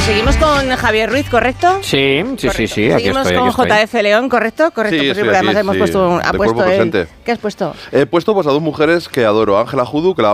Seguimos con Javier Ruiz, ¿correcto? Sí. Seguimos con JF León, ¿correcto? Correcto, Sí, pues estoy porque además aquí, hemos sí, puesto de cuerpo presente. ¿Qué has puesto? He puesto pues, a dos mujeres que adoro. Ángela Judu, que la